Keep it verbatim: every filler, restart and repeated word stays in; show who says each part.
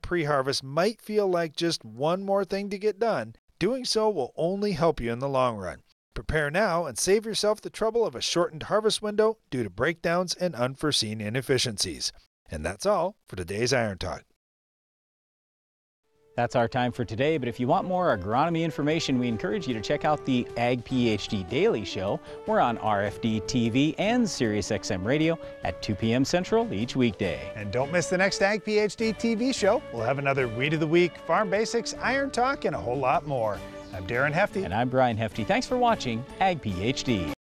Speaker 1: pre-harvest might feel like just one more thing to get done, doing so will only help you in the long run. Prepare now and save yourself the trouble of a shortened harvest window due to breakdowns and unforeseen inefficiencies. And that's all for today's Iron Talk.
Speaker 2: That's our time for today, but if you want more agronomy information, we encourage you to check out the Ag PhD Daily Show. We're on R F D T V and Sirius X M Radio at two p m Central each weekday.
Speaker 1: And don't miss the next Ag PhD T V show. We'll have another Weed of the Week, Farm Basics, Iron Talk, and a whole lot more. I'm Darren Hefty.
Speaker 2: And I'm Brian Hefty. Thanks for watching Ag PhD.